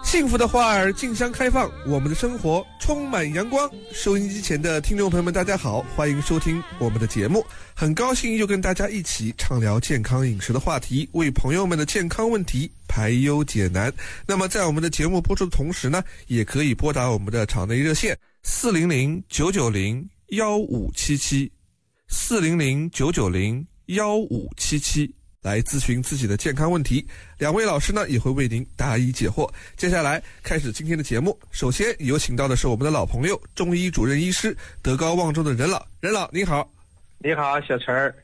幸福的花儿竞相开放，我们的生活充满阳光。收音机前的听众朋友们，大家好，欢迎收听我们的节目。很高兴又跟大家一起畅聊健康饮食的话题，为朋友们的健康问题排忧解难。那么在我们的节目播出的同时呢，也可以拨打我们的场内热线400-990-1577，400-990-1577来咨询自己的健康问题，两位老师呢也会为您答疑解惑。接下来开始今天的节目，首先有请到的是我们的老朋友，中医主任医师，德高望重的任老。任老您好。 你好，小陈儿。